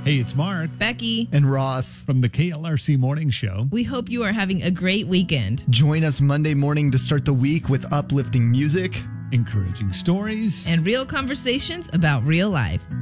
Hey, it's Mark. Becky. And Ross. From the KLRC Morning Show. We hope you are having a great weekend. Join us Monday morning to start the week with uplifting music, encouraging stories, and real conversations about real life.